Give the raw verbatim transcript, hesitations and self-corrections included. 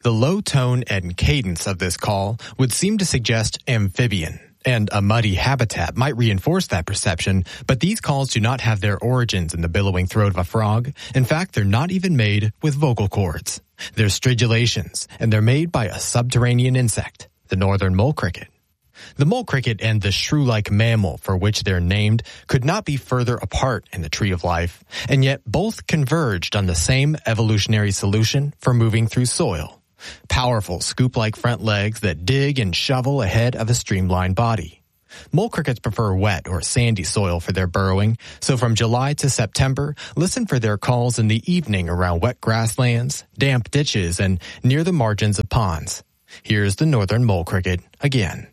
The low tone and cadence of this call would seem to suggest amphibian, and a muddy habitat might reinforce that perception, but these calls do not have their origins in the billowing throat of a frog. In fact, they're not even made with vocal cords. They're stridulations, and they're made by a subterranean insect, the northern mole cricket. The mole cricket and the shrew-like mammal for which they're named could not be further apart in the tree of life, and yet both converged on the same evolutionary solution for moving through soil. Powerful scoop-like front legs that dig and shovel ahead of a streamlined body. Mole crickets prefer wet or sandy soil for their burrowing, so from July to September, listen for their calls in the evening around wet grasslands, damp ditches, and near the margins of ponds. Here's the northern mole cricket again.